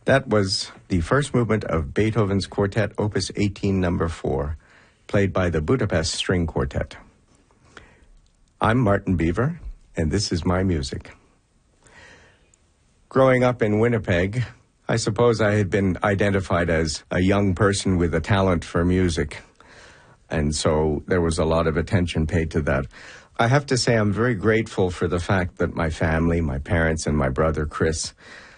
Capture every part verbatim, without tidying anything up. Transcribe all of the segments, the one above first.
That was the first movement of Beethoven's Quartet, Opus eighteen, number four, played by the Budapest String Quartet. I'm Martin Beaver, and this is my music. Growing up in Winnipeg, I suppose I had been identified as a young person with a talent for music, and so there was a lot of attention paid to that. I have to say I'm very grateful for the fact that my family, my parents, and my brother Chris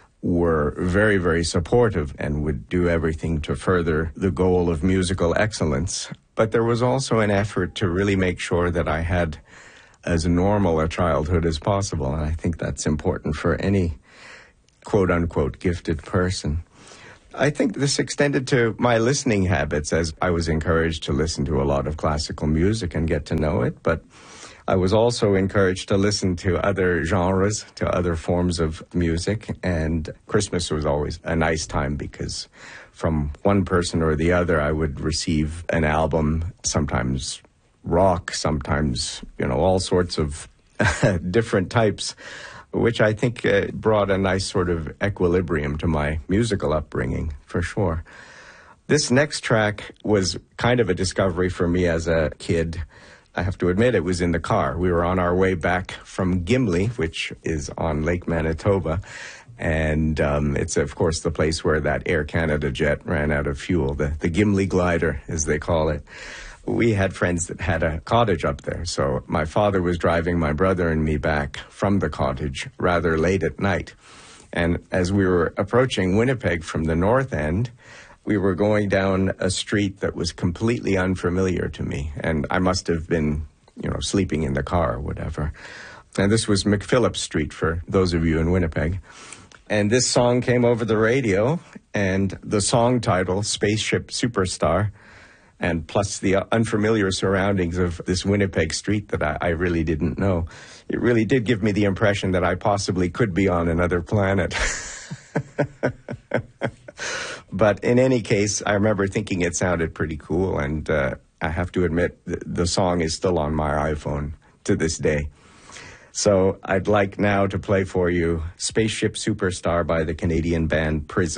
were very, very supportive and would do everything to further the goal of musical excellence. But there was also an effort to really make sure that I had as normal a childhood as possible, and I think that's important for any quote-unquote gifted person. I think this extended to my listening habits, as I was encouraged to listen to a lot of classical music and get to know it, but I was also encouraged to listen to other genres, to other forms of music, and Christmas was always a nice time because from one person or the other I would receive an album, sometimes rock, sometimes, you know, all sorts of different types, which I think uh, brought a nice sort of equilibrium to my musical upbringing, for sure. This next track was kind of a discovery for me as a kid. I have to admit, it was in the car. We were on our way back from Gimli, which is on Lake Manitoba, and um, it's, of course, the place where that Air Canada jet ran out of fuel, the, the Gimli glider, as they call it. We had friends that had a cottage up there, so my father was driving my brother and me back from the cottage rather late at night. And as we were approaching Winnipeg from the north end, we were going down a street that was completely unfamiliar to me, and I must have been, you know, sleeping in the car or whatever. And this was McPhillips Street, for those of you in Winnipeg. And this song came over the radio, and the song title, Spaceship Superstar, and plus the unfamiliar surroundings of this Winnipeg street that I, I really didn't know, it really did give me the impression that I possibly could be on another planet. But in any case, I remember thinking it sounded pretty cool, and uh, I have to admit, th- the song is still on my iPhone to this day. So I'd like now to play for you Spaceship Superstar by the Canadian band Prism.